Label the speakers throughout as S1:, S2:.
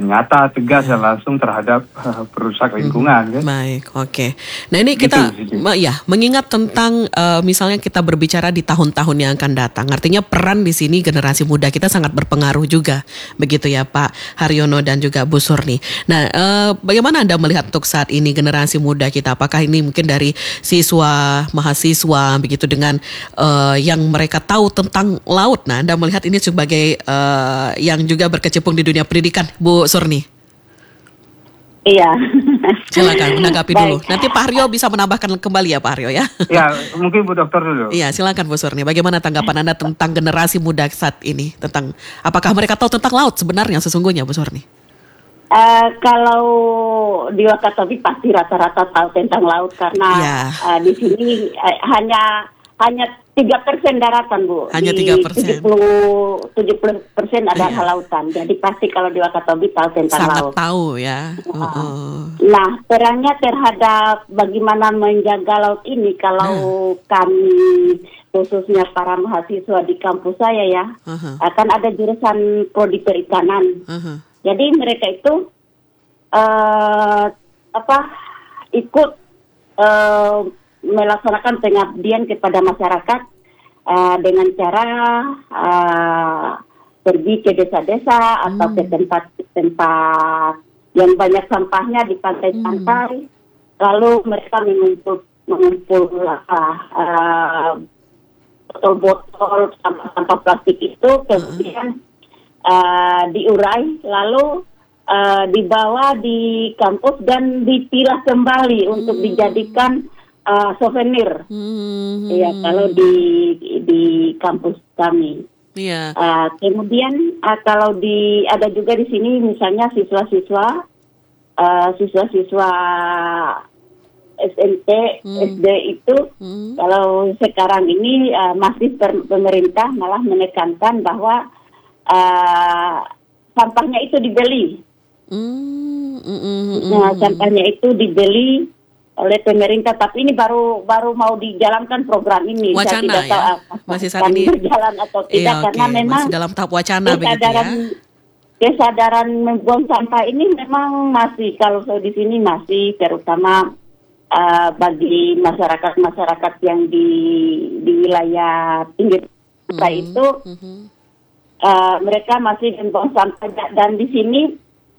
S1: nyata, tegas dan langsung terhadap perusak lingkungan. Kan?
S2: Baik, oke. Nah ini kita mengingat tentang misalnya kita berbicara di tahun-tahun yang akan datang. Artinya peran di sini generasi muda kita sangat berpengaruh juga, begitu ya Pak Haryono dan juga Bu Surni. Nah, bagaimana Anda melihat untuk saat ini generasi muda kita? Apakah ini mungkin dari siswa, mahasiswa, begitu dengan yang mereka tahu tentang laut? Nah, Anda melihat ini sebagai yang juga berkecimpung di dunia pendidikan, Bu Surni.
S3: Iya.
S2: Silakan menanggapi dulu. Nanti Pak Haryo bisa menambahkan kembali ya Pak Haryo ya.
S1: Ya, mungkin Bu Dokter dulu.
S2: Iya, silakan Bu Surni. Bagaimana tanggapan Anda tentang generasi muda saat ini? Tentang apakah mereka tahu tentang laut sebenarnya sesungguhnya Bu Surni?
S3: Kalau di Wakatobi pasti rata-rata tahu tentang laut karena di sini hanya 3% daratan, Bu.
S2: Hanya 3%.
S3: 70% adalah lautan. Jadi pasti kalau di Wakatobi tahu tentang
S2: sangat
S3: laut.
S2: Sangat tahu ya.
S3: Nah, perannya terhadap bagaimana menjaga laut ini kalau kami khususnya para mahasiswa di kampus saya ya, akan ada jurusan prodi perikanan. Jadi mereka itu ikut melaksanakan pengabdian kepada masyarakat dengan cara pergi ke desa-desa atau ke tempat-tempat yang banyak sampahnya di pantai-pantai, lalu mereka mengumpul botol-botol sampah plastik itu kemudian diurai lalu dibawa di kampus dan dipilah kembali untuk dijadikan souvenir. Ya, kalau di kampus kami.
S2: Iya.
S3: Kemudian kalau ada juga di sini misalnya siswa-siswa SMP, SD itu kalau sekarang ini masih pemerintah malah menekankan bahwa sampahnya itu dibeli. Nah, sampahnya itu dibeli oleh pemerintah, tapi ini baru mau dijalankan program ini.
S2: Wacana,
S3: saya tidak tahu
S2: masih saat ini
S3: berjalan atau tidak karena memang
S2: masih dalam tahap wacana begitu ya.
S3: Kesadaran membuang sampah ini memang masih, kalau di sini masih terutama bagi masyarakat yang di wilayah pinggir pantai itu mereka masih membuang sampah, dan di sini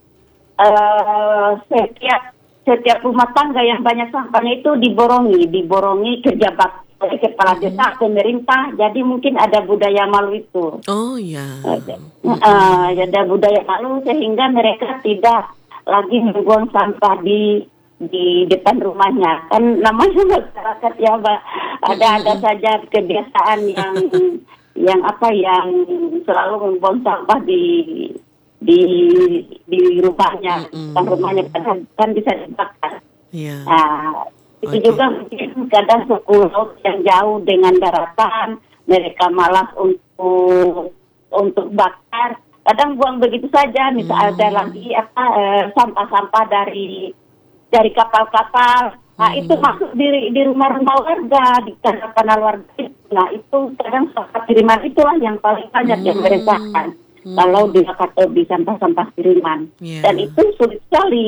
S3: setiap rumah tangga yang banyak sampahnya itu diborongi kerja bakti oleh kepala desa, pemerintah. Jadi mungkin ada budaya malu itu.
S2: Oh ya.
S3: Ada budaya malu sehingga mereka tidak lagi membuang sampah di depan rumahnya. Kan namanya masyarakat ya, ada saja kebiasaan yang selalu membuang sampah di rumahnya, rumahnya kan bisa dibakar. Itu juga mungkin kadang suku laut yang jauh dengan daratan, mereka malas untuk bakar, kadang buang begitu saja. Misal ada lagi sampah-sampah dari kapal-kapal, itu masuk di rumah-rumah warga, di kanal warga. Nah itu kadang sampah kiriman itulah yang paling banyak yang meresahkan. Kalau di Wakatobi sampah-sampah kiriman, dan itu sulit sekali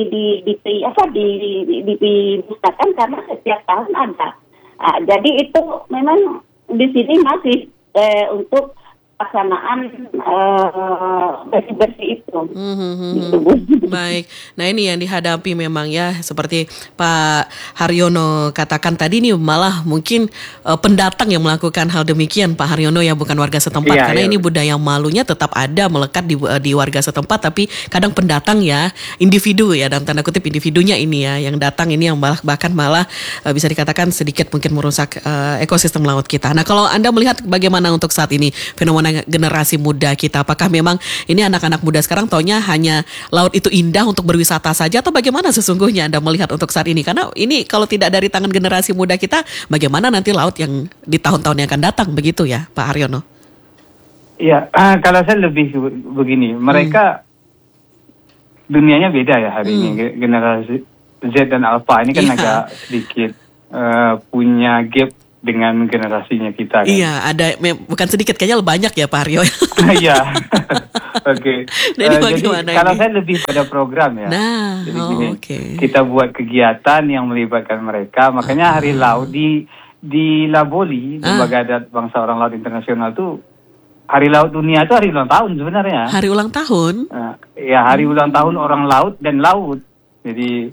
S3: dimusnahkan karena setiap tahun ada. Jadi itu memang di sini masih untuk pelaksanaan bersih-bersih itu.
S2: Baik, nah ini yang dihadapi memang ya, seperti Pak Haryono katakan tadi, ini malah mungkin pendatang yang melakukan hal demikian Pak Haryono ya, bukan warga setempat. Karena ini budaya malunya tetap ada melekat di warga setempat, tapi kadang pendatang ya, individu ya, dalam tanda kutip individunya ini ya, yang datang ini yang bahkan malah bisa dikatakan sedikit mungkin merusak ekosistem laut kita. Nah kalau Anda melihat bagaimana untuk saat ini fenomena generasi muda kita, apakah memang ini anak-anak muda sekarang taunya hanya laut itu indah untuk berwisata saja, atau bagaimana sesungguhnya Anda melihat untuk saat ini? Karena ini kalau tidak dari tangan generasi muda kita, bagaimana nanti laut yang di tahun-tahun yang akan datang, begitu ya Pak Haryono?
S1: Ya, kalau saya lebih begini, mereka dunianya beda ya hari ini, generasi Z dan Alpha ini kan agak sedikit punya gap dengan generasinya kita. Kan?
S2: Iya, ada bukan sedikit, kayaknya banyak ya Pak Haryo.
S1: Iya. Oke.
S2: Jadi
S1: kalau saya lebih pada program ya.
S2: Nah,
S1: jadi gini,
S2: okay.
S1: Kita buat kegiatan yang melibatkan mereka. Makanya Hari Laut di Laboli, Lembaga Adat Bangsa Orang Laut Internasional tuh, Hari Laut Dunia itu hari ulang tahun sebenarnya.
S2: Hari ulang tahun?
S1: Ya, hari ulang tahun orang laut dan laut. Jadi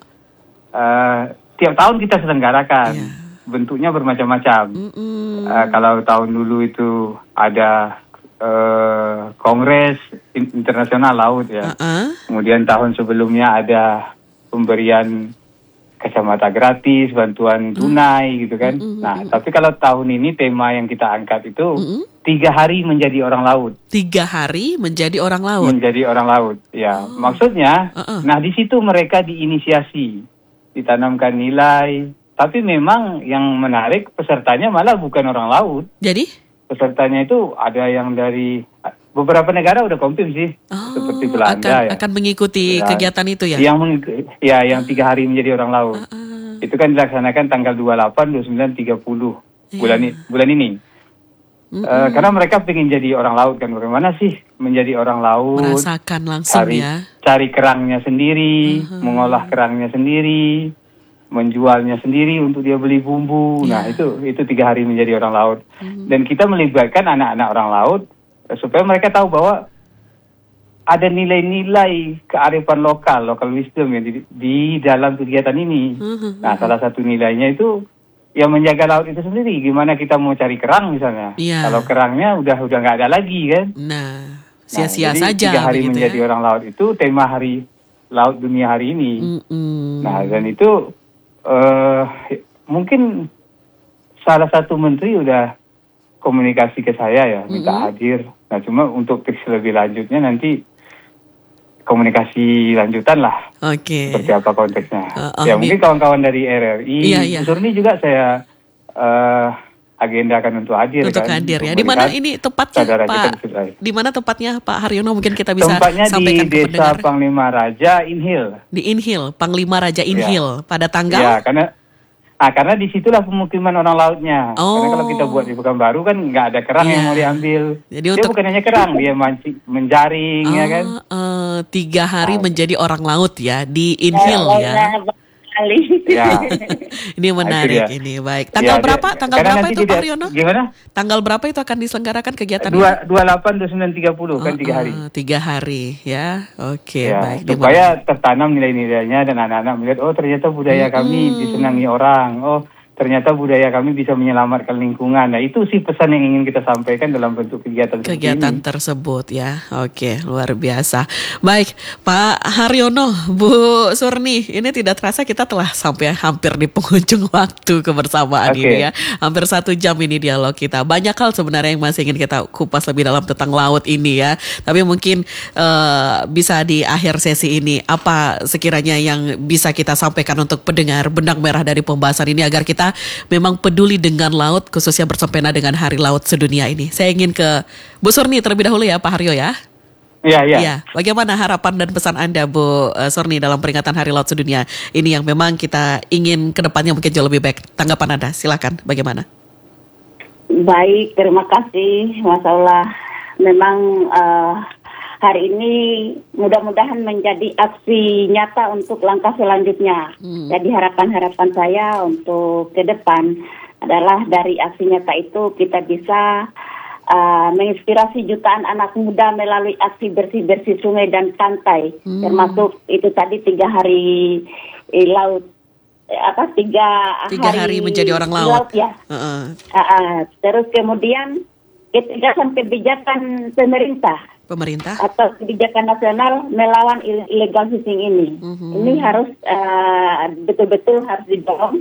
S1: tiap tahun kita selenggarakan. Yeah. Bentuknya bermacam-macam. Kalau tahun dulu itu ada Kongres Internasional Laut ya. Kemudian tahun sebelumnya ada pemberian kacamata gratis, bantuan tunai gitu kan. Nah, tapi kalau tahun ini tema yang kita angkat itu 3 hari menjadi orang laut.
S2: 3 hari menjadi orang laut.
S1: Menjadi orang laut. Ya, maksudnya, nah di situ mereka diinisiasi, ditanamkan nilai. Tapi memang yang menarik pesertanya malah bukan orang laut.
S2: Jadi?
S1: Pesertanya itu ada yang dari beberapa negara udah kompim sih. Seperti Belanda
S2: akan mengikuti kegiatan itu ya?
S1: Yang 3 hari menjadi orang laut. Itu kan dilaksanakan tanggal 28, 29, 30 bulan ini. Karena mereka pengen jadi orang laut kan. Bagaimana sih menjadi orang laut?
S2: Merasakan langsung
S1: cari kerangnya sendiri, mengolah kerangnya sendiri, menjualnya sendiri untuk dia beli bumbu. Nah, itu 3 hari menjadi orang laut. Dan kita melibatkan anak-anak orang laut supaya mereka tahu bahwa ada nilai-nilai kearifan local wisdom ya di dalam kegiatan ini. Nah, salah satu nilainya itu yang menjaga laut itu sendiri. Gimana kita mau cari kerang misalnya. Kalau kerangnya udah nggak ada lagi kan.
S2: Nah, sia-sia saja.
S1: 3 hari menjadi orang laut itu tema Hari Laut Dunia hari ini. Nah, dan itu mungkin salah satu menteri udah komunikasi ke saya ya, minta hadir. Nah, cuma untuk tips lebih lanjutnya nanti komunikasi lanjutan lah.
S2: Oke.
S1: Seperti apa konteksnya. Mungkin kawan-kawan dari RRI, Bu Surni juga saya agendakan untuk hadir.
S2: Untuk hadir ya. Di mana ini tepatnya Pak? Di mana tepatnya Pak Haryono? Mungkin kita bisa
S1: tempatnya
S2: sampaikan ke pendengar.
S1: Tempatnya di Desa Panglima Raja Inhil.
S2: Di Inhil, Panglima Raja Inhil. Pada tanggal?
S1: Ya, karena disitulah pemukiman orang lautnya. Karena kalau kita buat di Pekanbaru kan nggak ada kerang yang mau diambil. Jadi dia bukan hanya kerang, dia menjaring ya kan.
S2: 3 hari menjadi orang laut ya di Inhil ya. Ini menarik ini, baik. Tanggal berapa? Tanggal berapa itu Pak Haryono?
S1: Gimana?
S2: Tanggal berapa itu akan diselenggarakan kegiatan
S1: 28, 29, 30 kan 3 hari.
S2: 3 hari ya. Oke, baik.
S1: Supaya tertanam nilai-nilainya dan anak-anak melihat ternyata budaya kami disenangi orang. Ternyata budaya kami bisa menyelamatkan lingkungan. Nah, itu sih pesan yang ingin kita sampaikan dalam bentuk kegiatan
S2: tersebut ya. Oke, luar biasa. Baik, Pak Haryono, Bu Surni, ini tidak terasa kita telah sampai hampir di penghujung waktu kebersamaan ini ya. Hampir 1 jam ini dialog kita. Banyak hal sebenarnya yang masih ingin kita kupas lebih dalam tentang laut ini ya. Tapi mungkin bisa di akhir sesi ini, apa sekiranya yang bisa kita sampaikan untuk pendengar benang merah dari pembahasan ini agar kita memang peduli dengan laut, khususnya bersempena dengan Hari Laut Sedunia ini. Saya ingin ke Bu Surni terlebih dahulu ya Pak Haryo ya. Iya. Bagaimana harapan dan pesan Anda Bu Surni dalam peringatan Hari Laut Sedunia ini yang memang kita ingin ke depannya mungkin jauh lebih baik. Tanggapan Anda, silakan. Bagaimana?
S3: Baik, terima kasih. Masya Allah, memang hari ini mudah-mudahan menjadi aksi nyata untuk langkah selanjutnya. Jadi harapan-harapan saya untuk ke depan adalah dari aksi nyata itu kita bisa menginspirasi jutaan anak muda melalui aksi bersih-bersih sungai dan pantai. Termasuk itu tadi 3 hari laut. 3
S2: hari menjadi orang laut
S3: ya. Terus kemudian kebijakan pemerintah atau kebijakan nasional melawan illegal fishing ini. Ini harus betul-betul harus didorong,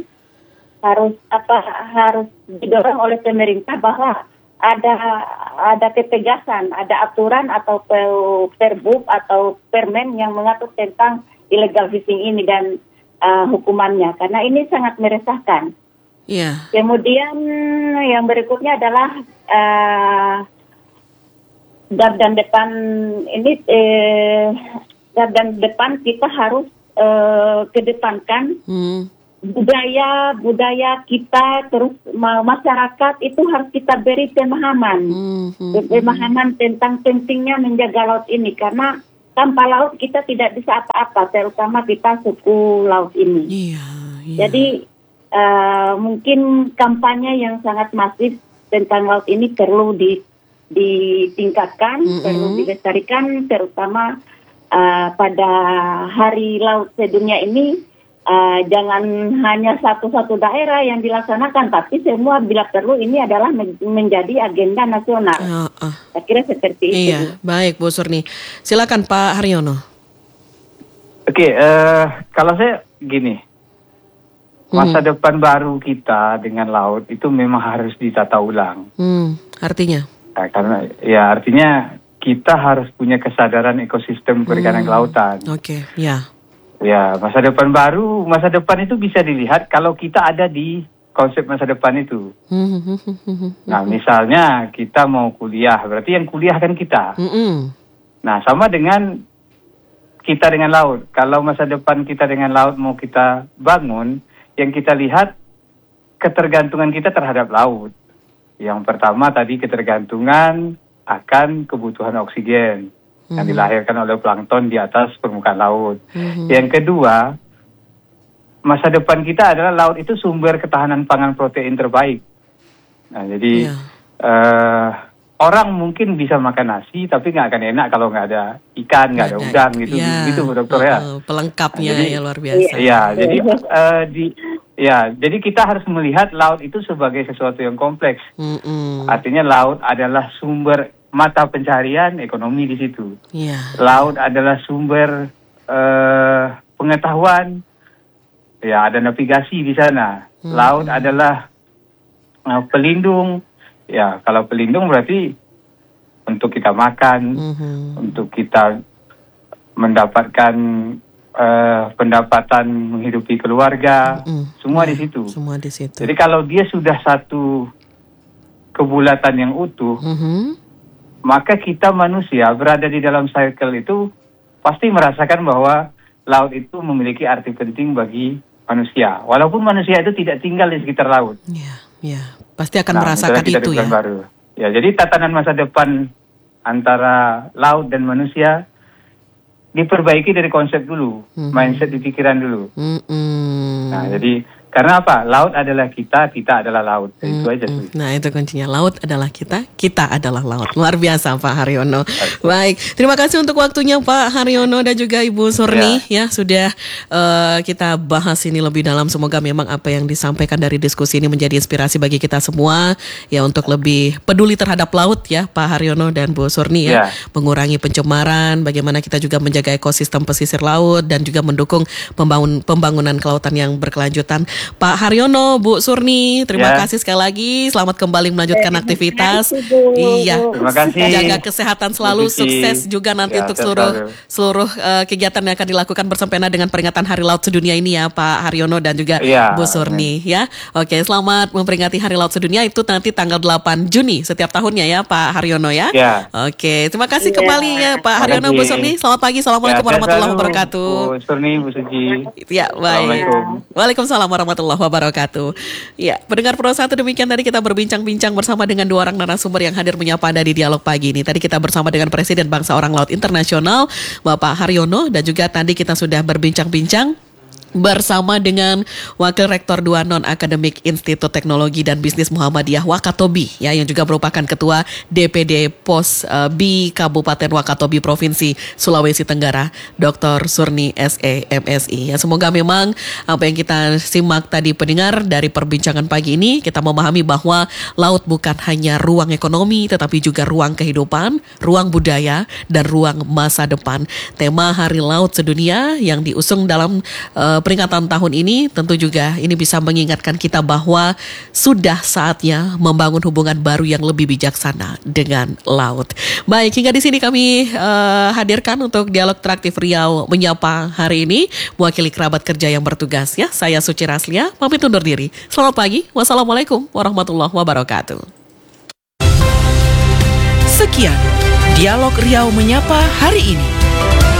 S3: harus didorong oleh pemerintah bahwa ada ketegasan, ada aturan atau perbub atau permen yang mengatur tentang illegal fishing ini dan hukumannya, karena ini sangat meresahkan. Kemudian yang berikutnya adalah gardan depan ini gardan depan kita harus kedepankan budaya kita, terus masyarakat itu harus kita beri pemahaman tentang pentingnya menjaga laut ini, karena tanpa laut kita tidak bisa apa-apa, terutama kita suku laut ini. Jadi mungkin kampanye yang sangat masif tentang laut ini perlu ditingkatkan, perlu dilestarikan, terutama pada Hari Laut Sedunia ini. Jangan hanya satu-satu daerah yang dilaksanakan, tapi semua bila perlu ini adalah menjadi agenda nasional. Saya kira seperti itu.
S2: Iya, baik Bu Surni. Silakan Pak Haryono.
S1: Oke, kalau saya gini, masa depan baru kita dengan laut itu memang harus ditata ulang.
S2: Artinya?
S1: Artinya kita harus punya kesadaran ekosistem perikanan kelautan.
S2: Oke, ya.
S1: Ya, masa depan itu bisa dilihat kalau kita ada di konsep masa depan itu. Nah, misalnya kita mau kuliah, berarti yang kuliah kan kita. Nah, sama dengan kita dengan laut. Kalau masa depan kita dengan laut mau kita bangun, yang kita lihat ketergantungan kita terhadap laut. Yang pertama tadi ketergantungan akan kebutuhan oksigen yang dilahirkan oleh plankton di atas permukaan laut. Yang kedua, masa depan kita adalah laut itu sumber ketahanan pangan protein terbaik. Nah, jadi orang mungkin bisa makan nasi, tapi nggak akan enak kalau nggak ada ikan, nggak ada udang gitu, gitu Bu Dokter ya.
S2: Pelengkapnya
S1: jadi,
S2: ya luar biasa.
S1: Jadi kita harus melihat laut itu sebagai sesuatu yang kompleks. Artinya laut adalah sumber mata pencaharian ekonomi di situ. Laut adalah sumber pengetahuan. Ya, ada navigasi di sana. Laut adalah pelindung. Ya, kalau pelindung berarti untuk kita makan, untuk kita mendapatkan pendapatan menghidupi keluarga, semua di situ.
S2: Semua di situ.
S1: Jadi kalau dia sudah satu kebulatan yang utuh, maka kita manusia berada di dalam circle itu pasti merasakan bahwa laut itu memiliki arti penting bagi manusia. Walaupun manusia itu tidak tinggal di sekitar laut.
S2: Pasti akan merasakan itu ya.
S1: Baru. Ya, jadi tatanan masa depan antara laut dan manusia diperbaiki dari konsep dulu, mindset di pikiran dulu. Nah, jadi karena apa? Laut adalah kita adalah laut. Itu aja tuh.
S2: Nah, itu kuncinya. Laut adalah kita adalah laut. Luar biasa Pak Haryono. Baik, terima kasih untuk waktunya Pak Haryono dan juga Ibu Surni ya sudah kita bahas ini lebih dalam. Semoga memang apa yang disampaikan dari diskusi ini menjadi inspirasi bagi kita semua ya untuk lebih peduli terhadap laut ya Pak Haryono dan Bu Surni ya. Mengurangi pencemaran, bagaimana kita juga menjaga ekosistem pesisir laut dan juga mendukung pembangunan kelautan yang berkelanjutan. Pak Haryono, Bu Surni, terima kasih sekali lagi. Selamat kembali melanjutkan aktivitas.
S1: Terima kasih.
S2: Jaga kesehatan selalu, sukses juga nanti untuk seluruh kegiatan yang akan dilakukan bersempena dengan peringatan Hari Laut Sedunia ini ya, Pak Haryono dan juga Bu Surni ya. Oke, selamat memperingati Hari Laut Sedunia itu nanti tanggal 8 Juni setiap tahunnya ya, Pak Haryono ya. Oke, terima kasih kembali ya, Pak Haryono, Bu Surni. Selamat pagi, assalamualaikum warahmatullahi wabarakatuh.
S1: Bu Surni, Bu Suci.
S2: Ya, baik. Waalaikumsalam warahmatullahi wabarakatuh. Ya, pendengar Pro 1 demikian tadi kita berbincang-bincang bersama dengan dua orang narasumber yang hadir menyapa Anda di dialog pagi ini. Tadi kita bersama dengan Presiden Bangsa Orang Laut Internasional, Bapak Haryono, dan juga tadi kita sudah berbincang-bincang bersama dengan Wakil Rektor 2 Non-Akademik Institut Teknologi dan Bisnis Muhammadiyah Wakatobi ya, yang juga merupakan Ketua DPD Pos B Kabupaten Wakatobi Provinsi Sulawesi Tenggara, Dr. Surni SE MSI. Ya, semoga memang apa yang kita simak tadi pendengar dari perbincangan pagi ini, kita memahami bahwa laut bukan hanya ruang ekonomi tetapi juga ruang kehidupan, ruang budaya dan ruang masa depan. Tema Hari Laut Sedunia yang diusung dalam peringatan tahun ini tentu juga ini bisa mengingatkan kita bahwa sudah saatnya membangun hubungan baru yang lebih bijaksana dengan laut. Baik, hingga di sini kami hadirkan untuk dialog interaktif Riau Menyapa hari ini mewakili kerabat kerja yang bertugas ya. Saya Suci Raslia, pamit undur diri. Selamat pagi. Wassalamualaikum warahmatullahi wabarakatuh.
S4: Sekian dialog Riau Menyapa hari ini.